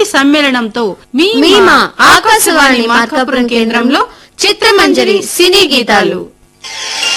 సమ్మేళనంతో మీ మా ఆకాశవాణి మార్కాపురం కేంద్రంలో చిత్రమంజరి సినీ గీతాలు.